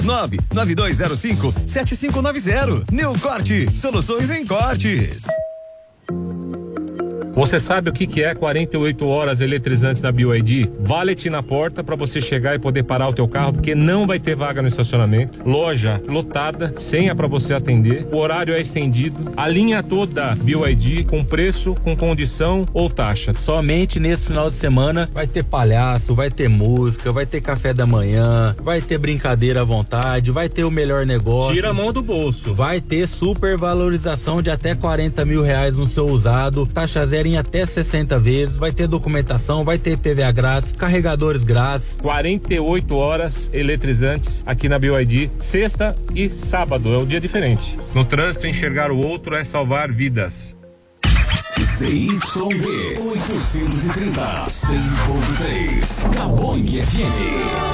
99205-7590. New Corte, soluções em cortes. Você sabe o que é 48 horas eletrizantes da BYD? Valet na porta para você chegar e poder parar o teu carro, porque não vai ter vaga no estacionamento. Loja lotada, senha para você atender. O horário é estendido. A linha toda BYD com preço, com condição ou taxa. Somente nesse final de semana vai ter palhaço, vai ter música, vai ter café da manhã, vai ter brincadeira à vontade, vai ter o melhor negócio. Tira a mão do bolso. Vai ter supervalorização de até R$40 mil no seu usado, taxa zero em até 60 vezes, vai ter documentação, vai ter IPVA grátis, carregadores grátis. 48 horas eletrizantes aqui na BYD, sexta e sábado, é um dia diferente. No trânsito, enxergar o outro é salvar vidas. ZYD 830, 100.3, Gabong FM.